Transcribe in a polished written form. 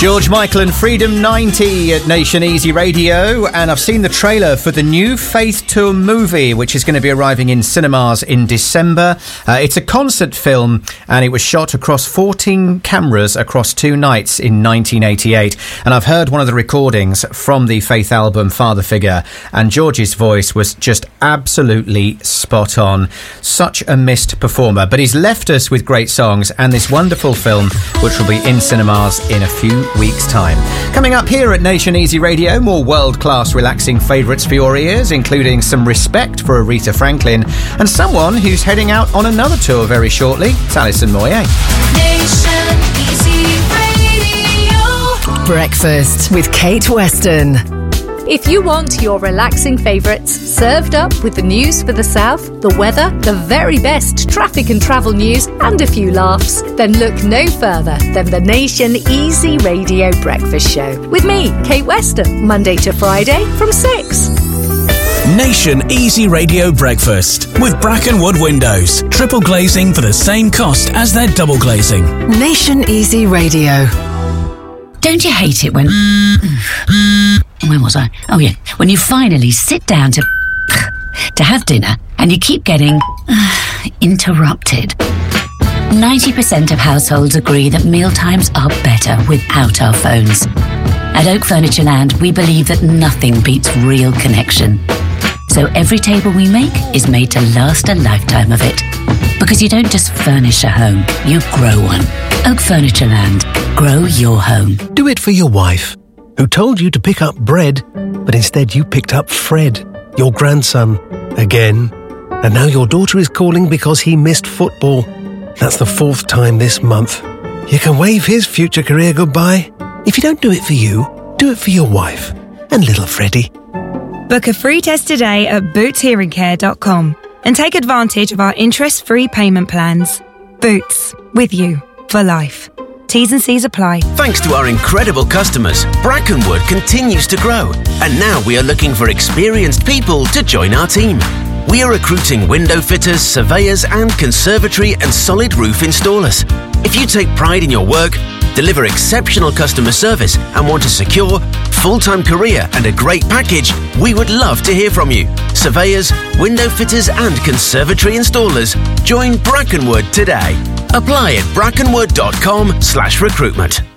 George Michael and Freedom 90 at Nation Easy Radio, and I've seen the trailer for the new Faith Tour movie, which is going to be arriving in cinemas in December. It's a concert film, and it was shot across 14 cameras across 2 nights in 1988. And I've heard one of the recordings from the Faith album, Father Figure, and George's voice was just absolutely spot on. Such a missed performer, but he's left us with great songs and this wonderful film, which will be in cinemas in a few weeks' time. Coming up here at Nation Easy Radio, more world-class relaxing favourites for your ears, including some respect for Aretha Franklin and someone who's heading out on another tour very shortly. It's Alison Moyet. Nation Easy Radio. Breakfast with Kate Weston. If you want your relaxing favourites served up with the news for the south, the weather, the very best traffic and travel news, and a few laughs, then look no further than the Nation Easy Radio Breakfast Show. With me, Kate Weston, Monday to Friday from 6. Nation Easy Radio Breakfast with Brackenwood Windows. Triple glazing for the same cost as their double glazing. Nation Easy Radio. Don't you hate it when... Where was I? Oh, yeah. When you finally sit down to have dinner and you keep getting interrupted. 90% of households agree that mealtimes are better without our phones. At Oak Furnitureland, we believe that nothing beats real connection. So every table we make is made to last a lifetime of it. Because you don't just furnish a home, you grow one. Oak Furnitureland. Grow your home. Do it for your wife, who told you to pick up bread, but instead you picked up Fred, your grandson, again. And now your daughter is calling because he missed football. That's the 4th time this month. You can wave his future career goodbye. If you don't do it for you, do it for your wife and little Freddie. Book a free test today at bootshearingcare.com and take advantage of our interest-free payment plans. Boots, with you for life. T's and C's apply. Thanks to our incredible customers, Brackenwood continues to grow. And now we are looking for experienced people to join our team. We are recruiting window fitters, surveyors and conservatory and solid roof installers. If you take pride in your work, deliver exceptional customer service and want a secure, full-time career and a great package, we would love to hear from you. Surveyors, window fitters and conservatory installers, join Brackenwood today. Apply at brackenwood.com/recruitment.